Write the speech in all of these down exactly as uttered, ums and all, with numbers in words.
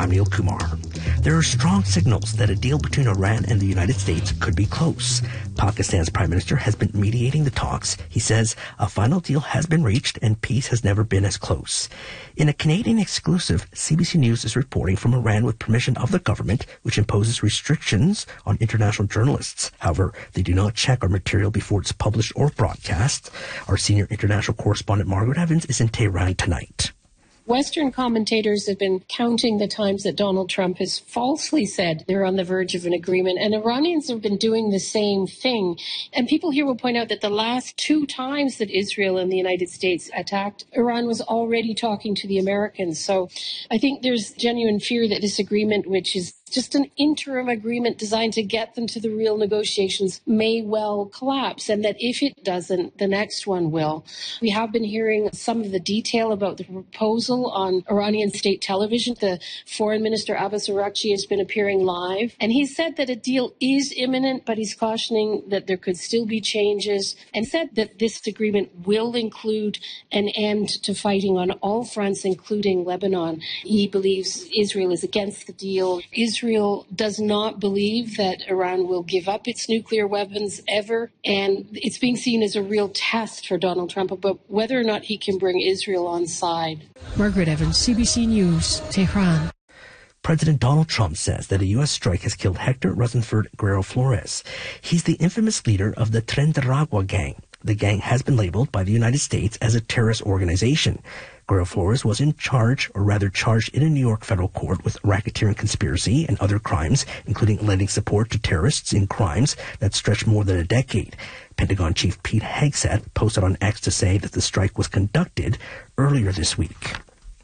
I'm Neil Kumar. There are strong signals that a deal between Iran and the United States could be close. Pakistan's prime minister has been mediating the talks. He says a final deal has been reached and peace has never been as close. In a Canadian exclusive, C B C News is reporting from Iran with permission of the government, which imposes restrictions on international journalists. However, they do not check our material before it's published or broadcast. Our senior international correspondent Margaret Evans is in Tehran tonight. Western commentators have been counting the times that Donald Trump has falsely said they're on the verge of an agreement, and Iranians have been doing the same thing. And people here will point out that the last two times that Israel and the United States attacked, Iran was already talking to the Americans. So I think there's genuine fear that this agreement, which is just an interim agreement designed to get them to the real negotiations, may well collapse, and that if it doesn't, the next one will. We have been hearing some of the detail about the proposal on Iranian state television. The foreign minister, Abbas Araghchi, has been appearing live, and he said that a deal is imminent, but he's cautioning that there could still be changes, and said that this agreement will include an end to fighting on all fronts, including Lebanon. He believes Israel is against the deal. Israel Israel does not believe that Iran will give up its nuclear weapons ever, and it's being seen as a real test for Donald Trump about whether or not he can bring Israel on side. Margaret Evans, C B C News, Tehran. President Donald Trump says that a U S strike has killed Hector Rutherford Guerrero Flores. He's the infamous leader of the Tren de Aragua gang. The gang has been labeled by the United States as a terrorist organization. Guerrero Flores was in charge, or rather charged in a New York federal court with racketeering conspiracy and other crimes, including lending support to terrorists in crimes that stretch more than a decade. Pentagon Chief Pete Hegseth posted on X to say that the strike was conducted earlier this week.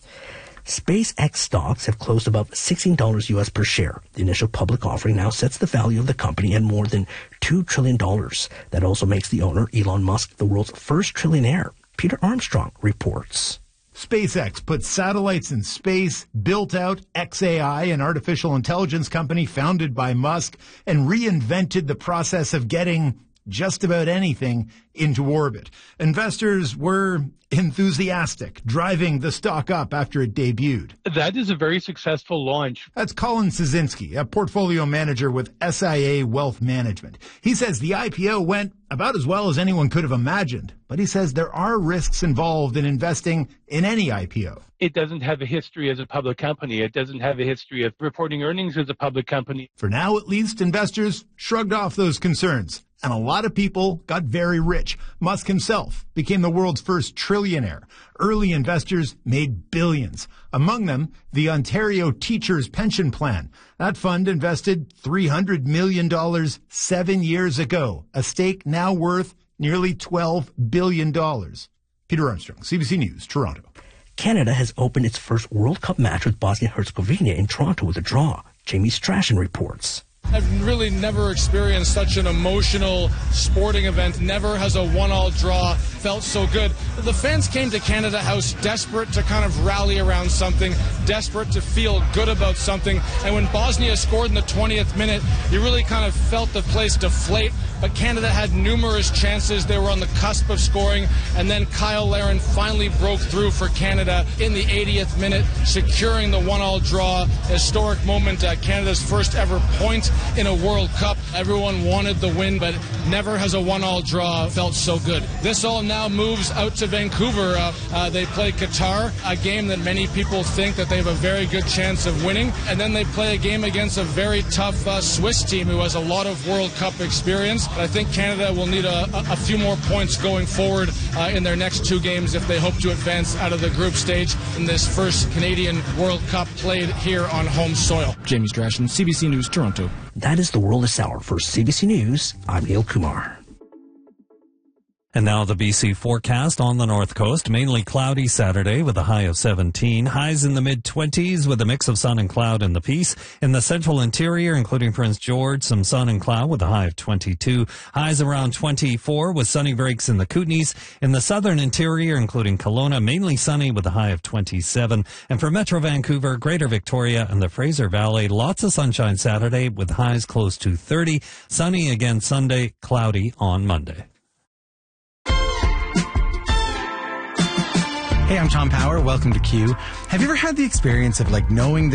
SpaceX stocks have closed above sixteen dollars U S per share. The initial public offering now sets the value of the company at more than two trillion dollars. That also makes the owner, Elon Musk, the world's first trillionaire. Peter Armstrong reports. SpaceX put satellites in space, built out X A I, an artificial intelligence company founded by Musk, and reinvented the process of getting just about anything into orbit. Investors were enthusiastic, driving the stock up after it debuted. That is a very successful launch. That's Colin Szynski, a portfolio manager with S I A Wealth Management. He says the I P O went about as well as anyone could have imagined, but he says there are risks involved in investing in any I P O. It doesn't have a history as a public company. It doesn't have a history of reporting earnings as a public company. For now, at least, investors shrugged off those concerns, and a lot of people got very rich. Musk himself became the world's first trillionaire. Early investors made billions. Among them, the Ontario Teachers Pension Plan. That fund invested three hundred million dollars seven years ago, a stake now worth nearly twelve billion dollars. Peter Armstrong, C B C News, Toronto. Canada has opened its first World Cup match with Bosnia-Herzegovina in Toronto with a draw. Jamie Strachan reports. I've really never experienced such an emotional sporting event. Never has a one-all draw felt so good. The fans came to Canada House desperate to kind of rally around something, desperate to feel good about something. And when Bosnia scored in the twentieth minute, you really kind of felt the place deflate. But Canada had numerous chances. They were on the cusp of scoring. And then Kyle Larin finally broke through for Canada in the eightieth minute, securing the one-all draw. Historic moment, uh, Canada's first ever point in a World Cup. Everyone wanted the win, but never has a one-all draw felt so good. This all now moves out to Vancouver. Uh, uh, they play Qatar, a game that many people think that they have a very good chance of winning. And then they play a game against a very tough uh, Swiss team who has a lot of World Cup experience. But I think Canada will need a, a, a few more points going forward uh, in their next two games if they hope to advance out of the group stage in this first Canadian World Cup played here on home soil. Jamie Strachan, C B C News, Toronto. That is the world this hour. For C B C News, I'm Neil Kumar. And now the B C forecast on the north coast. Mainly cloudy Saturday with a high of seventeen. Highs in the mid-twenties with a mix of sun and cloud in the Peace. In the central interior, including Prince George, some sun and cloud with a high of twenty-two. Highs around twenty-four with sunny breaks in the Kootenays. In the southern interior, including Kelowna, mainly sunny with a high of twenty-seven. And for Metro Vancouver, Greater Victoria, and the Fraser Valley, lots of sunshine Saturday with highs close to thirty. Sunny again Sunday, cloudy on Monday. Hey, I'm Tom Power. Welcome to Q. Have you ever had the experience of like knowing